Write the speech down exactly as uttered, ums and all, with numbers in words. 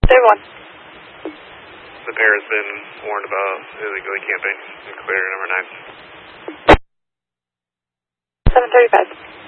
thirty-one. The pair has been warned about illegally camping. Clear, number nine. seven thirty-five.